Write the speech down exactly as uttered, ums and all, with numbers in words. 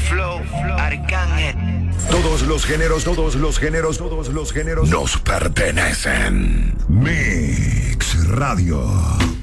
Flow, Arcángel. Todos los géneros, todos los géneros, todos los géneros nos pertenecen. Mix Radio.